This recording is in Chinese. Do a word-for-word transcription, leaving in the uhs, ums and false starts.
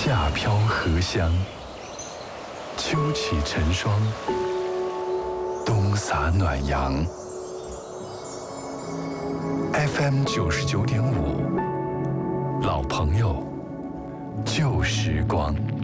夏飘荷香，秋起晨霜，冬洒暖阳。F M 九十九点五，老朋友，旧时光。